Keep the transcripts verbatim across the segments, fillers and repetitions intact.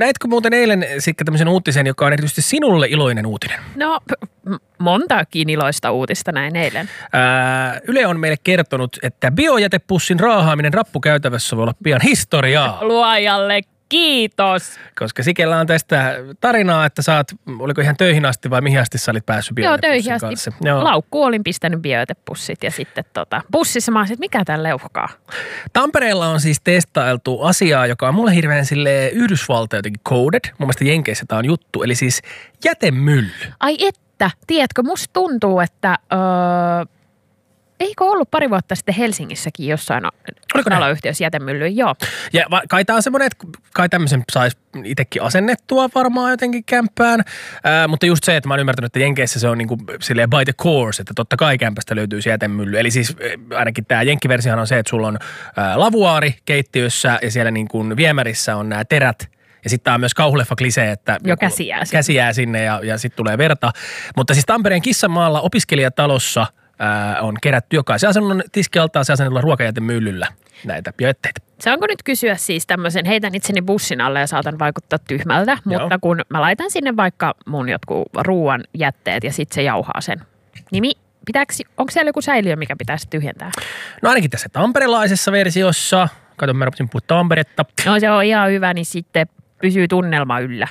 näitkö muuten eilen Sikka tämmöisen uutisen, joka on erityisesti sinulle iloinen uutinen? No, montakin iloista uutista näin eilen. Ää, Yle on meille kertonut, että biojätepussin raahaaminen rappukäytävässä voi olla pian historiaa. Luojalle kiitos. Koska Sikellä on tästä tarinaa, että sä oot, oliko ihan töihin asti vai mihin asti sä olit päässyt biojätepussin Joo, kanssa? töihin asti. Joo. Laukkuun olin pistänyt biojätepussit ja sitten tota, bussissa mä olisin, että mikä tää leuhkaa? Tampereella on siis testailtu asiaa, joka on mulle hirveän silleen Yhdysvalta jotenkin coded. Mun mielestä Jenkeissä tää on juttu, eli siis jätemylly. Ai että, tiedätkö, musta tuntuu, että... Öö, eikö ollut pari vuotta sitten Helsingissäkin jossain taloyhtiössä jätemyllyä? Joo. Ja va, kai tämä on semmoinen, että kai tämmöisen saisi itsekin asennettua varmaan jotenkin kämppään. Ää, mutta just se, että mä oon ymmärtänyt, että Jenkeissä se on niin kuin silleen by the course, että totta kai kämpästä löytyy jätemylly. Eli siis ainakin tämä jenkkiversiahan on se, että sulla on ää, lavuaari keittiössä ja siellä niin kuin viemärissä on nämä terät. Ja sitten tämä on myös kauhuleffa klisee, että jo käsi jää sinne, käsi jää sinne ja, ja sitten tulee verta. Mutta siis Tampereen Kissanmaalla opiskelijatalossa Ää, on kerätty jokaisen asennon tiskialtaan se asennolla ruokajätemyllyllä näitä biojätteitä. Saanko nyt kysyä siis tämmöisen, heitän itseni bussin alle ja saatan vaikuttaa tyhmältä, Joo. mutta kun mä laitan sinne vaikka mun jotkut ruoan jätteet ja sitten se jauhaa sen. Nimi, pitääkö, onko siellä joku säiliö, mikä pitäisi tyhjentää? No ainakin tässä tamperelaisessa versiossa. Kato, mä rupesin puhua Tamperetta. No se on ihan hyvä, niin sitten pysyy tunnelma yllä.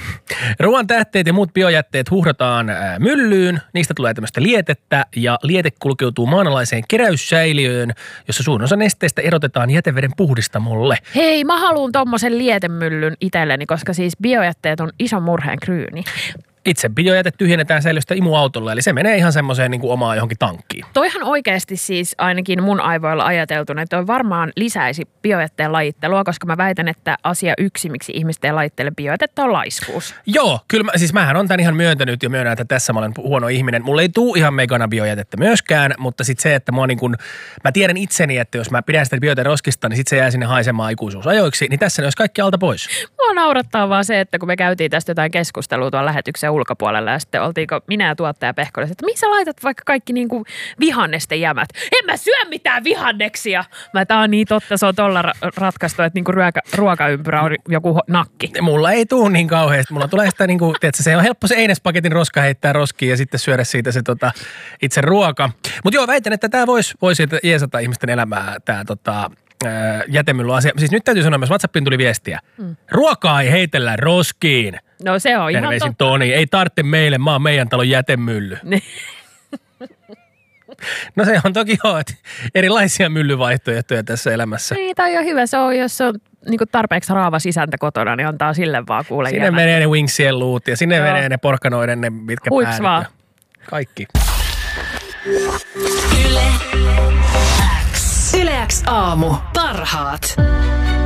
Ruoan tähteet ja muut biojätteet huhrataan myllyyn, niistä tulee tämmöistä lietettä ja liete kulkeutuu maanalaiseen keräyssäiliöön, jossa suurin osa nesteistä erotetaan jäteveden puhdistamolle. Hei, mä haluun tommosen lietemyllyn itselleni, koska siis biojätteet on iso murheen kryyni. Itse biojäte tyhjennetään säilöstä imuautolla, eli se menee ihan semmoiseen niin kuin omaan johonkin tankkiin. Toihan oikeasti siis ainakin mun aivoilla ajateltuna, että toi varmaan lisäisi biojätteen lajittelua, koska mä väitän, että asia yksi, miksi ihmiset ei lajittele biojätettä, on laiskuus. Joo, kyllä mä, siis mähän on tämän ihan myöntänyt ja myönnän, että tässä mä olen huono ihminen. Mulla ei tule ihan megana biojätettä myöskään, mutta sitten se, että mä, niin kun, mä tiedän itseni, että jos mä pidän sitä biojäteroskista, niin sitten se jää sinne haisemaan ikuisuusajoiksi, niin tässä ne olisi kaikki alta pois. Mua naurattaa vaan se, että kun me käytiin tästä jotain keskustelua tuon lähetyksen ulkopuolella ja sitten oltiinko minä ja tuottaja Pehkolle, että missä sä laitat vaikka kaikki niin kuin vihannesten jämät? En mä syö mitään vihanneksia! Mä tää on niin totta, se on tolla ra- ratkaistu, että niin kuin ruoka, ruokaympyrä on joku ho- nakki. Mulla ei tuu niin kauheasti. Mulla tulee sitä niin kuin, tiedätkö, se on helppo se einespaketin roska heittää roskiin ja sitten syödä siitä se tota, itse ruoka. Mutta joo, väitän, että tää voisi vois jeesata ihmisten elämää, tää tota... jätemylly-asia. Siis nyt täytyy sanoa, myös WhatsAppiin tuli viestiä. Mm. Ruokaa ei heitellä roskiin. No se on Terveisin ihan totta. Toni. Ei tarvitse meille, mä oon meidän talon jätemylly. No se on toki joo, että erilaisia myllyvaihtoehtoja tässä elämässä. Niin, tai on hyvä. Se on, jos on niin kuin tarpeeksi raava sisäntä kotona, niin antaa sille vaan kuule Sinne jämät. menee ne wingsien luut ja sinne joo. menee ne porkkanoiden, ne mitkä Huips vaan. Kaikki. Yle X. Yle X aamu. Parhaat.